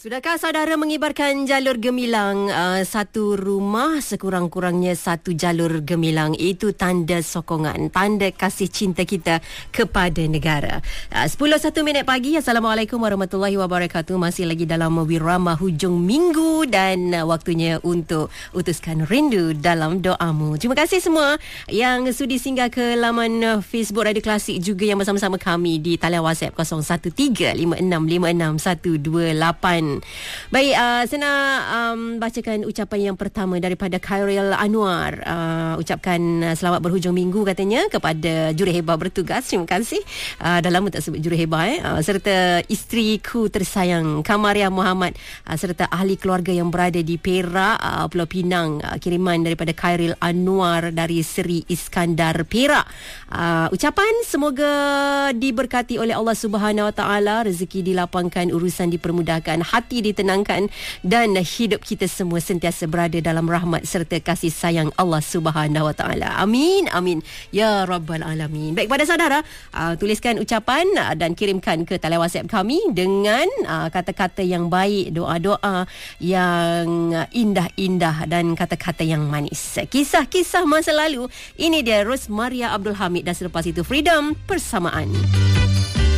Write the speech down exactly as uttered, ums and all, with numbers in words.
Sudahkah saudara mengibarkan jalur gemilang? Uh, satu rumah sekurang-kurangnya satu jalur gemilang. Itu tanda sokongan, tanda kasih cinta kita kepada negara. Uh, sepuluh satu minit pagi. Assalamualaikum warahmatullahi wabarakatuh. Masih lagi dalam wirama hujung minggu dan uh, waktunya untuk utuskan rindu dalam doamu. Terima kasih semua yang sudi singgah ke laman uh, Facebook Radio Klasik, juga yang bersama-sama kami di talian WhatsApp kosong satu tiga lima enam lima enam satu dua lapan. Baik, uh, saya nak um, bacakan ucapan yang pertama daripada Khairil Anwar. Uh, ucapkan uh, selamat berhujung minggu katanya kepada jurihebah bertugas. Terima kasih. Uh, dah lama tak sebut jurihebah eh. Uh, serta isteriku tersayang Kamaria Muhammad, uh, serta ahli keluarga yang berada di Perak, uh, Pulau Pinang. Uh, kiriman daripada Khairil Anwar dari Seri Iskandar Perak. Uh, ucapan semoga diberkati oleh Allah Subhanahu Wa Taala, rezeki dilapangkan, urusan dipermudahkan, hati ditenangkan dan hidup kita semua sentiasa berada dalam rahmat serta kasih sayang Allah Subhanahu Wa Taala. Amin, amin ya rabbal alamin. Baik, pada saudara, uh, tuliskan ucapan uh, dan kirimkan ke talian WhatsApp kami dengan uh, kata-kata yang baik, doa-doa yang uh, indah-indah dan kata-kata yang manis. Kisah-kisah masa lalu. Ini dia Rosmaria Abdul Hamid dan selepas itu Freedom Persamaan.